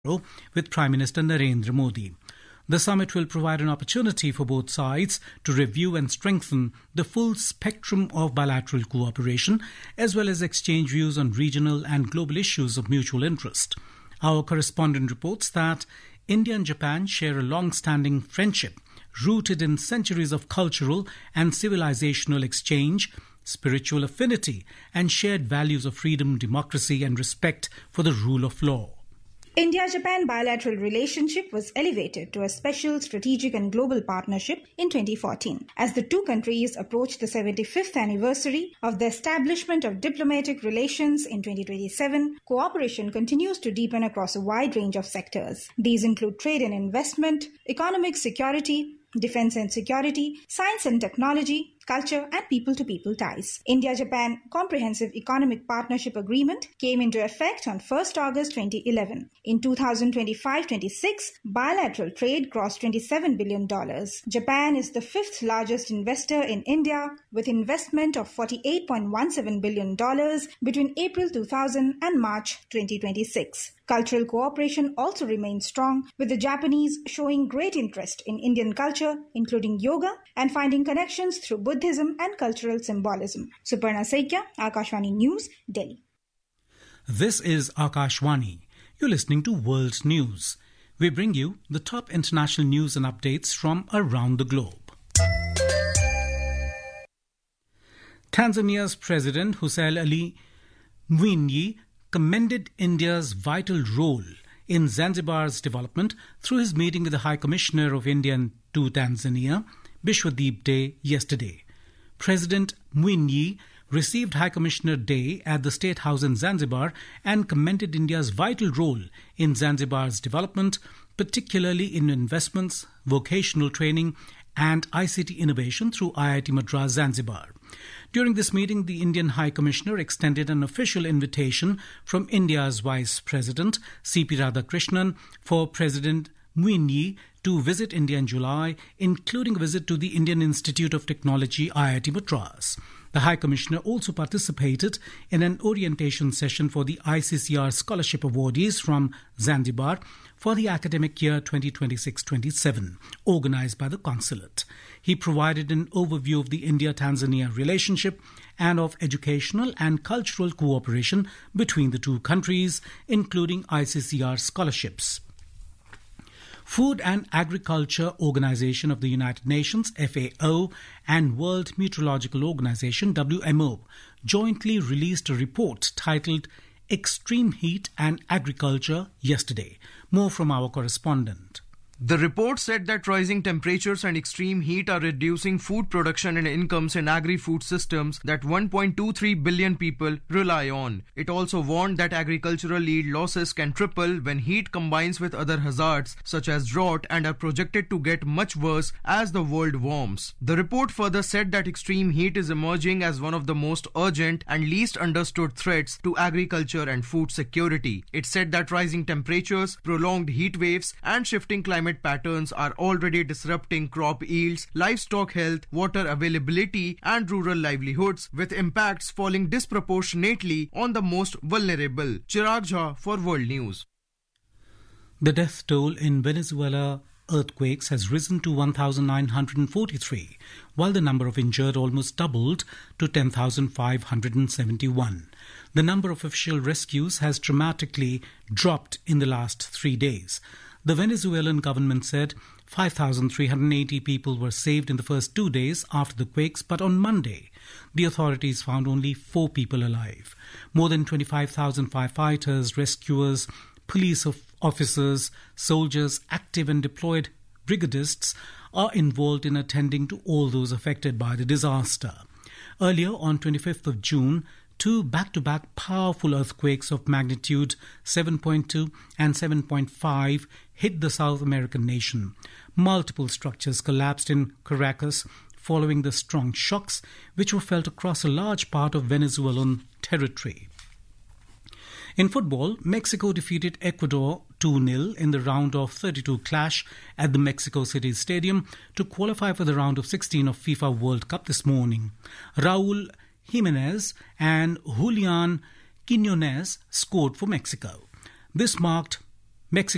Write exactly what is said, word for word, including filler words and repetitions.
with Prime Minister Narendra Modi. The summit will provide an opportunity for both sides to review and strengthen the full spectrum of bilateral cooperation, as well as exchange views on regional and global issues of mutual interest. Our correspondent reports that India and Japan share a long-standing friendship rooted in centuries of cultural and civilizational exchange, spiritual affinity, and shared values of freedom, democracy, and respect for the rule of law. India-Japan bilateral relationship was elevated to a special strategic and global partnership in twenty fourteen. As the two countries approach the seventy-fifth anniversary of the establishment of diplomatic relations in twenty twenty-seven, cooperation continues to deepen across a wide range of sectors. These include trade and investment, economic security, defense and security, science and technology, culture and people-to-people ties. India-Japan Comprehensive Economic Partnership Agreement came into effect on first August twenty eleven. In two thousand twenty-five twenty-six, bilateral trade crossed twenty-seven billion dollars. Japan is the fifth largest investor in India with investment of forty-eight point one seven billion dollars between April two thousand and March twenty twenty-six. Cultural cooperation also remains strong, with the Japanese showing great interest in Indian culture, including yoga, and finding connections through Buddhism and cultural symbolism. Suparna Saikya, Akashvani News, Delhi. This is Akashvani. You're listening to World News. We bring you the top international news and updates from around the globe. Tanzania's President Hussein Ali Mwinyi commended India's vital role in Zanzibar's development through his meeting with the High Commissioner of India to Tanzania, Bishwadeep Dey, yesterday. President Mwinyi received High Commissioner Dey at the State House in Zanzibar and commended India's vital role in Zanzibar's development, particularly in investments, vocational training, and I C T innovation through I I T Madras Zanzibar. During this meeting, the Indian High Commissioner extended an official invitation from India's Vice President, C P Radhakrishnan, for President Mwinyi to visit India in July, including a visit to the Indian Institute of Technology, I I T Madras. The High Commissioner also participated in an orientation session for the I C C R Scholarship Awardees from Zanzibar for the academic year twenty twenty-six twenty-seven, organised by the Consulate. He provided an overview of the India-Tanzania relationship and of educational and cultural cooperation between the two countries, including I C C R scholarships. Food and Agriculture Organization of the United Nations, F A O, and World Meteorological Organization, W M O, jointly released a report titled Extreme Heat and Agriculture yesterday. More from our correspondent. The report said that rising temperatures and extreme heat are reducing food production and incomes in agri-food systems that one point two three billion people rely on. It also warned that agricultural yield losses can triple when heat combines with other hazards such as drought and are projected to get much worse as the world warms. The report further said that extreme heat is emerging as one of the most urgent and least understood threats to agriculture and food security. It said that rising temperatures, prolonged heat waves, and shifting climate patterns are already disrupting crop yields, livestock health, water availability, and rural livelihoods, with impacts falling disproportionately on the most vulnerable. Chirag Jha for World News. The death toll in Venezuela earthquakes has risen to one thousand nine hundred forty-three, while the number of injured almost doubled to ten thousand five hundred seventy-one. The number of official rescues has dramatically dropped in the last three days. The Venezuelan government said five thousand three hundred eighty people were saved in the first two days after the quakes, but on Monday, the authorities found only four people alive. More than twenty-five thousand firefighters, rescuers, police officers, soldiers, active and deployed brigadists are involved in attending to all those affected by the disaster. Earlier, on twenty-fifth of June, two back-to-back powerful earthquakes of magnitude seven point two and seven point five hit the South American nation. Multiple structures collapsed in Caracas following the strong shocks, which were felt across a large part of Venezuelan territory. In football, Mexico defeated Ecuador two nil in the round of thirty-two clash at the Mexico City Stadium to qualify for the round of sixteen of FIFA World Cup this morning. Raul Jimenez and Julian Quinones scored for Mexico. This marked Mexico